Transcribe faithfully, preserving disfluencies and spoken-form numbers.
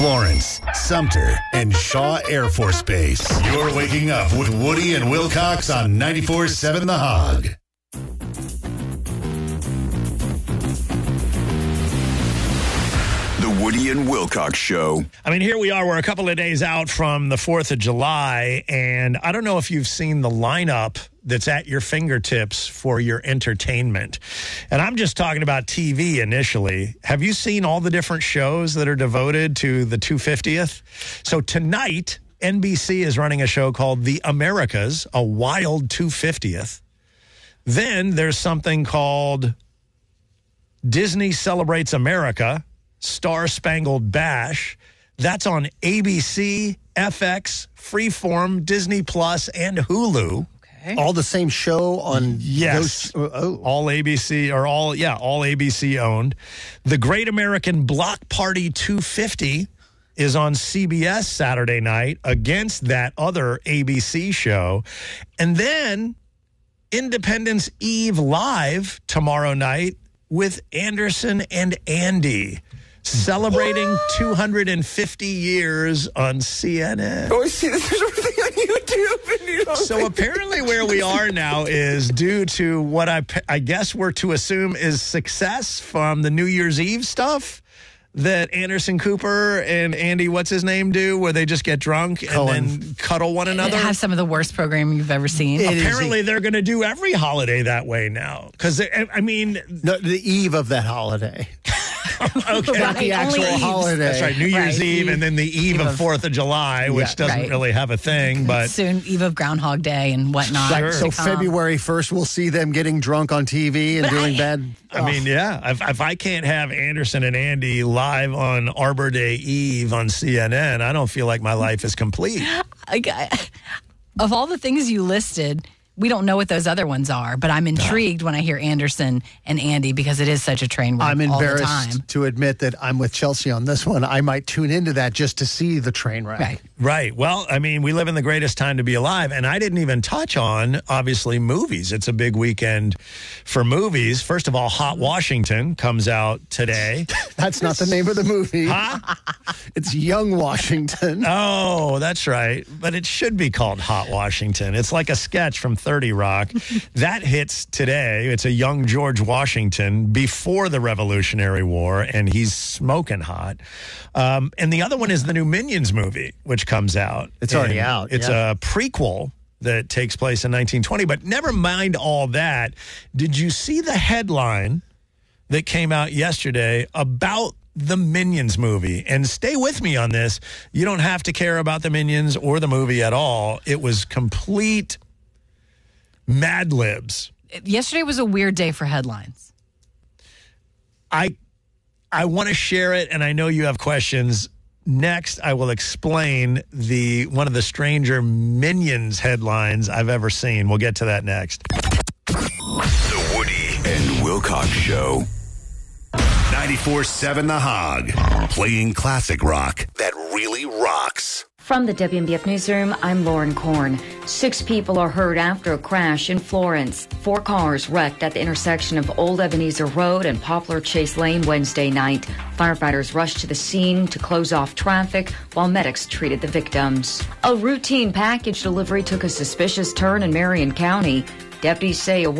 Florence, Sumter, and Shaw Air Force Base. You're waking up with Woody and Wilcox on ninety-four point seven The Hog. The Woody and Wilcox Show. I mean, here we are. We're a couple of days out from the fourth of July, and I don't know if you've seen the lineup that's at your fingertips for your entertainment. And I'm just talking about T V initially. Have you seen all the different shows that are devoted to the two hundred fiftieth? So tonight, N B C is running a show called The Americas, a wild two hundred fiftieth. Then there's something called Disney Celebrates America, Star Spangled Bash. That's on A B C, F X, Freeform, Disney Plus, and Hulu. Okay. All the same show on yes, those, oh. all A B C or all yeah, all A B C owned. The Great American Block Party two fifty is on C B S Saturday night against that other A B C show, and then Independence Eve Live tomorrow night with Anderson and Andy, celebrating what? two hundred fifty years on C N N. Oh, I see this is everything on YouTube. And you don't so apparently where we are now is due to what I, I guess we're to assume is success from the New Year's Eve stuff that Anderson Cooper and Andy, what's his name, do, where they just get drunk and Cohen. then cuddle one another. It has some of the worst programming you've ever seen. It Apparently is. they're going to do every holiday that way now. Because, I mean... No, the eve of that holiday. Okay. Not the actual Only holiday. That's right, New Year's Right. Eve and then the eve, Eve of of- fourth of July, which Yeah, doesn't right. really have a thing, but... Soon, eve of Groundhog Day and whatnot. Sure. So to come. February first, we'll see them getting drunk on T V and But doing I- bad. I mean, yeah, if, if I can't have Anderson and Andy live on Arbor Day Eve on C N N, I don't feel like my life is complete. I- I- Of all the things you listed, we don't know what those other ones are, but I'm intrigued when I hear Anderson and Andy because it is such a train wreck I'm all the time. embarrassed to admit that I'm with Chelsea on this one. I might tune into that just to see the train wreck. Right. Right. Well, I mean, we live in the greatest time to be alive, and I didn't even touch on, obviously, movies. It's a big weekend for movies. First of all, Hot Washington comes out today. That's not the name of the movie. Huh? It's Young Washington. Oh, that's right. But it should be called Hot Washington. It's like a sketch from thirty Rock. That hits today. It's a young George Washington before the Revolutionary War, and he's smoking hot. Um, and the other one is the new Minions movie, which comes out. It's already And out, It's yeah. a prequel that takes place in nineteen twenty. But never mind all that. Did you see the headline that came out yesterday about the Minions movie? And stay with me on this. You don't have to care about the Minions or the movie at all. It was complete Mad Libs. Yesterday was a weird day for headlines. I I want to share it, and I know you have questions. Next, I will explain the one of the stranger Minions headlines I've ever seen. We'll get to that next. The Woody and Wilcox Show. ninety-four point seven The Hog. Playing classic rock that really rocks. From the W M B F Newsroom, I'm Lauren Korn. Six people are hurt after a crash in Florence. Four cars wrecked at the intersection of Old Ebenezer Road and Poplar Chase Lane Wednesday night. Firefighters rushed to the scene to close off traffic while medics treated the victims. A routine package delivery took a suspicious turn in Marion County. Deputies say a